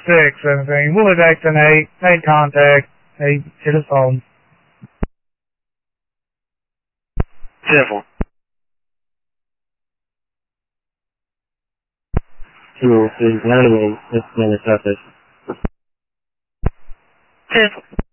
617. We'll evac 8. Made contact. 8, hit his phone. 10-4. 203, 98, it's the surface. 10-4.